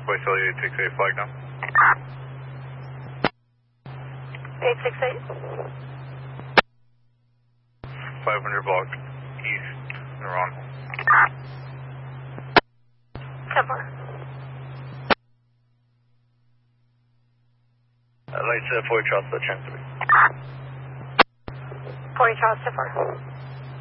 Northwest LA 868 flag down. 868. 500 block east, Neuron. 10-4. Lights 40 Charles, transfer. 40 Charles, 10-4.